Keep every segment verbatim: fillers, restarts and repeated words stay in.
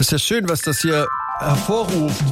Das ist ja schön, was das hier hervorruft.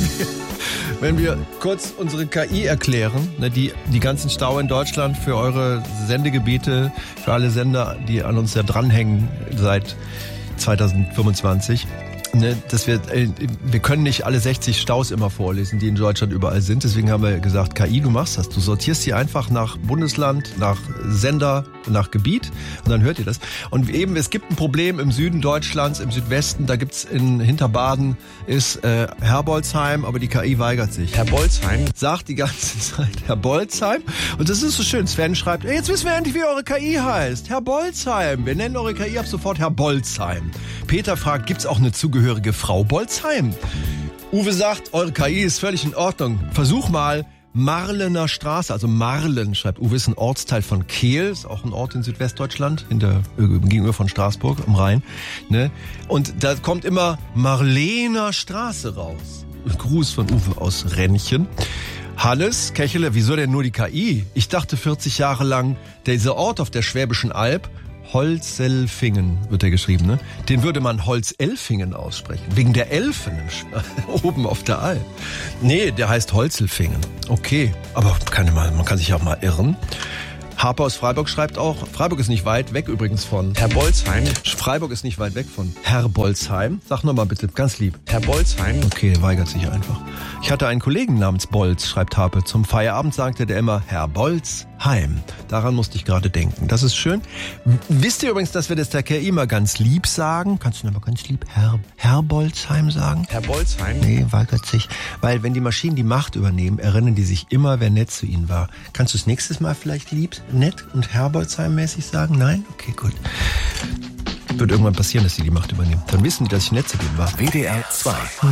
Wenn wir kurz unsere K I erklären, ne, die, die ganzen Stau in Deutschland für eure Sendegebiete, für alle Sender, die an uns ja dranhängen seit zwanzig fünfundzwanzig. Ne, dass wir, wir können nicht alle sechzig Staus immer vorlesen, die in Deutschland überall sind. Deswegen haben wir gesagt, K I, du machst das. Du sortierst sie einfach nach Bundesland, nach Sender, nach Gebiet und dann hört ihr das. Und eben, es gibt ein Problem im Süden Deutschlands, im Südwesten, da gibt's in Hinterbaden ist äh, Herbolzheim, aber die K I weigert sich. Herbolzheim? Sagt die ganze Zeit Herbolzheim. Und das ist so schön. Sven schreibt, jetzt wissen wir endlich, wie eure K I heißt. Herbolzheim. Wir nennen eure K I ab sofort Herbolzheim. Peter fragt, gibt's auch eine zugehörige Frau Bolzheim? Uwe sagt, eure K I ist völlig in Ordnung. Versuch mal Marlener Straße, also Marlen, schreibt Uwe, ist ein Ortsteil von Kehl, ist auch ein Ort in Südwestdeutschland, hinter, gegenüber von Straßburg am Rhein. Ne? Und da kommt immer Marlener Straße raus. Gruß von Uwe aus Rennchen. Hannes Kechele, wieso denn nur die K I? Ich dachte vierzig Jahre lang, dieser Ort auf der Schwäbischen Alb, Holzelfingen wird der geschrieben, ne? Den würde man Holzelfingen aussprechen. Wegen der Elfen oben auf der Alp. Nee, der heißt Holzelfingen. Okay, aber kann man, man kann sich auch mal irren. Harper aus Freiburg schreibt auch, Freiburg ist nicht weit weg übrigens von Herbolzheim. Freiburg ist nicht weit weg von Herbolzheim. Sag nochmal bitte, ganz lieb. Herbolzheim. Okay, weigert sich einfach. Ich hatte einen Kollegen namens Bolz, schreibt Harpe. Zum Feierabend sagte der immer Herbolzheim. Daran musste ich gerade denken. Das ist schön. Wisst ihr übrigens, dass wir das der K I immer ganz lieb sagen? Kannst du noch mal ganz lieb Herr, Herbolzheim sagen? Herbolzheim? Nee, weigert sich. Weil wenn die Maschinen die Macht übernehmen, erinnern die sich immer, wer nett zu ihnen war. Kannst du es nächstes Mal vielleicht lieb, nett und Herbolzheim-mäßig sagen? Nein? Okay, gut. Wird irgendwann passieren, dass sie die Macht übernehmen. Dann wissen die, dass ich nett zu denen war. W D R zwei.